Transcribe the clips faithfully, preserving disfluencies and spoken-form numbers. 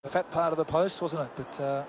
the fat part of the post, wasn't it? But uh,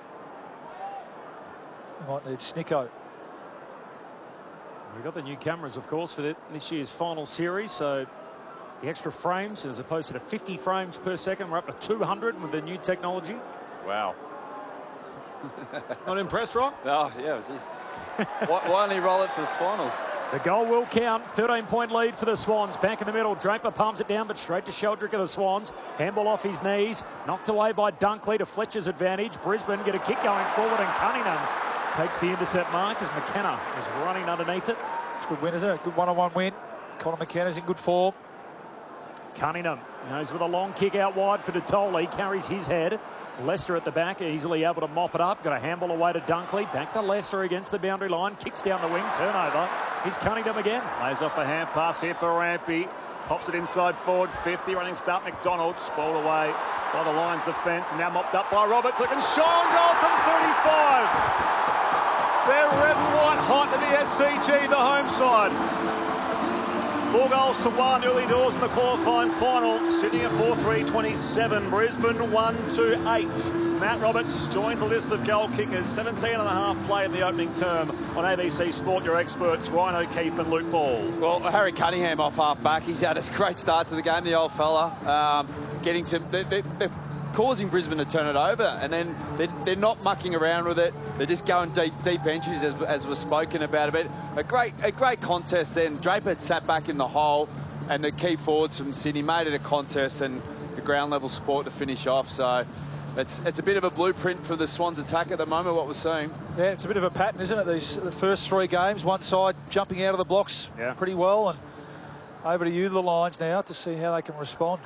we might need Snicko. We've got the new cameras, of course, for the, this year's final series. So the extra frames, as opposed to the fifty frames per second, we're up to two hundred with the new technology. Wow. Not impressed, Rob? Oh, yeah, jeez. why, why don't he roll it for the finals? The goal will count. thirteen point lead for the Swans. Back in the middle. Draper palms it down, but straight to Sheldrick of the Swans. Handball off his knees. Knocked away by Dunkley to Fletcher's advantage. Brisbane get a kick going forward, and Cunningham takes the intercept mark as McKenna is running underneath it. It's a good win, isn't it? Good one-on-one win. Connor McKenna's in good form. Cunningham goes with a long kick out wide for Detoli. Carries his head. Lester at the back, easily able to mop it up. Got a handball away to Dunkley. Back to Lester against the boundary line. Kicks down the wing. Turnover. Here's Cunningham again. Lays off a hand pass here for Rampy. Pops it inside forward. fifty running start. McDonald spoiled away by the Lions defence. And now mopped up by Roberts. Looking Sean goal from thirty-five. They're red and white hot at the S C G, the home side. Four goals to one early doors in the qualifying final. Sydney a four three twenty-seven. Brisbane one two eight. Matt Roberts joins the list of goal kickers. seventeen and a half played in the opening term on A B C Sport. Your experts, Ryan O'Keefe and Luke Ball. Well, Harry Cunningham off half back. He's had a great start to the game, the old fella. Um, getting some... They, they, they're causing Brisbane to turn it over, and then they're, they're not mucking around with it. They're just going deep, deep entries, as, as was spoken about a bit. A great, a great contest then. Draper had sat back in the hole, and the key forwards from Sydney made it a contest and the ground level support to finish off. So it's it's a bit of a blueprint for the Swans attack at the moment, what we're seeing. Yeah, it's a bit of a pattern, isn't it? These the first three games, one side jumping out of the blocks yeah. pretty well, and over to you, the Lions, now to see how they can respond.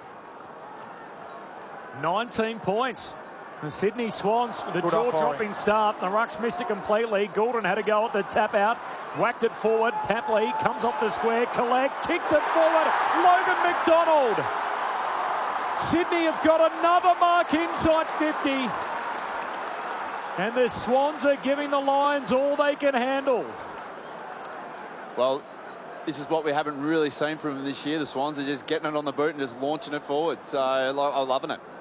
nineteen points. The Sydney Swans with a Good jaw-dropping start. The Rucks missed it completely. Goulden had a go at the tap-out. Whacked it forward. Papley comes off the square. Collect. Kicks it forward. Logan McDonald. Sydney have got another mark inside fifty. And the Swans are giving the Lions all they can handle. Well, this is what we haven't really seen from them this year. The Swans are just getting it on the boot and just launching it forward. So I'm loving it.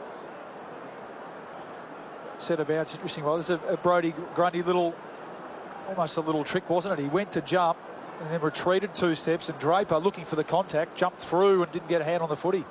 Set about, it's interesting. Well, this is a, a Brody Grundy little, almost a little trick, wasn't it? He went to jump and then retreated two steps, and Draper, looking for the contact, jumped through and didn't get a hand on the footy.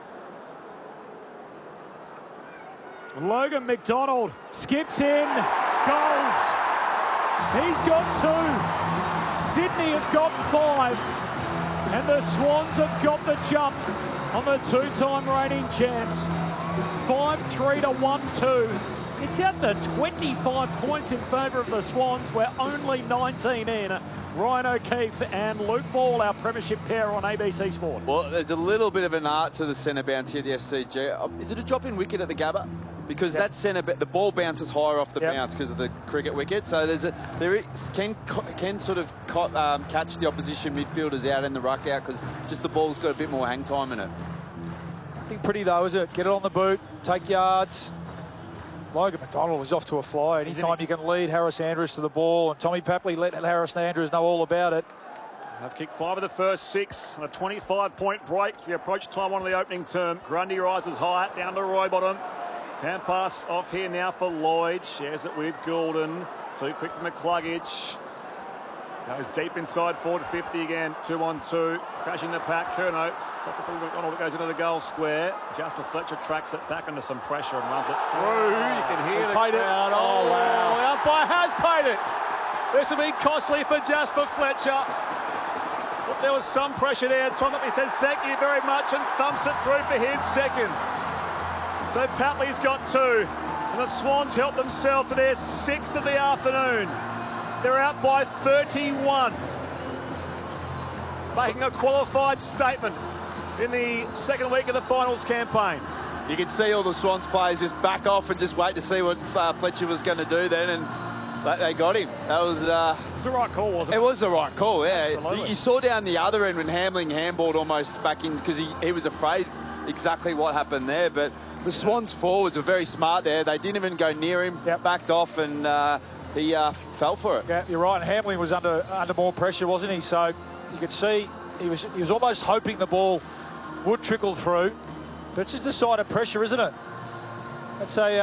Logan McDonald skips in, goals. He's got two. Sydney have got five, and the Swans have got the jump on the two-time reigning champs. five three to one two. It's out to twenty-five points in favour of the Swans. We're only nineteen in. Ryan O'Keefe and Luke Ball, our premiership pair on A B C Sport. Well, there's a little bit of an art to the centre bounce here at the S C G. Is it a drop-in wicket at the Gabba? Because yep. that centre, the ball bounces higher off the yep. bounce because of the cricket wicket. So there's a there is, can can sort of um, catch the opposition midfielders out in the ruck out because just the ball's got a bit more hang time in it. I think pretty though, is it? Get it on the boot, take yards. Logan McDonald was off to a fly. Anytime you can lead Harris Andrews to the ball, and Tommy Papley let Harris Andrews know all about it. Have kicked five of the first six on a twenty-five point break. We approach time one of the opening term. Grundy rises high, down to Roybottom. Hand pass off here now for Lloyd. Shares it with Goulden. Too quick from the Cluggage. Goes deep inside, four to fifty again. Two on two. Crashing the pack. Curnow. Second for McDonald. It goes into the goal square. Jasper Fletcher tracks it back under some pressure and runs it through. You can hear He's the paid crowd. it. Oh, wow. The umpire has paid it. This will be costly for Jasper Fletcher. But there was some pressure there. Tom Papley says thank you very much and thumps it through for his second. So Papley's got two. And the Swans help themselves to their sixth of the afternoon. They're out by thirty-one. Making a qualified statement in the second week of the finals campaign. You can see all the Swans players just back off and just wait to see what uh, Fletcher was going to do then, and they got him. That was... Uh, it was the right call, wasn't it? It was the right call, yeah. Absolutely. You saw down the other end when Hamling handballed almost back in because he, he was afraid exactly what happened there, but the Swans forwards were very smart there. They didn't even go near him, yep. backed off, and uh, he uh, fell for it. Yeah, you're right. And Hamling was under under more pressure, wasn't he? So you could see he was he was almost hoping the ball would trickle through. But it's just a side of pressure, isn't it? It's a... Uh,